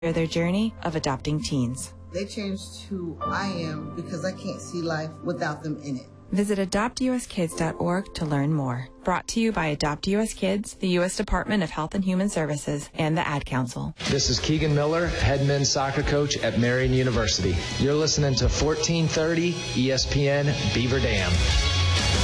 their journey of adopting teens. They changed who I am because I can't see life without them in it. Visit adoptuskids.org to learn more. Brought to you by Adopt U.S. Kids, the U.S. Department of Health and Human Services, and the Ad Council. This is Keegan Miller, head men's soccer coach at Marian University. You're listening to 1430 ESPN Beaver Dam.